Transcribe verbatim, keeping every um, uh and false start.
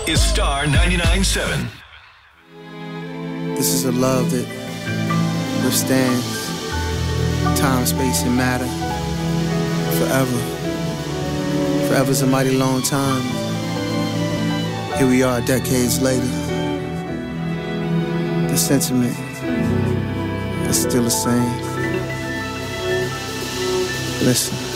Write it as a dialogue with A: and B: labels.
A: is Star ninety-nine point seven.
B: This is a love that withstands time, space, and matter forever. Forever's a mighty long time. Here we are decades later. The sentiment is still the same. Listen.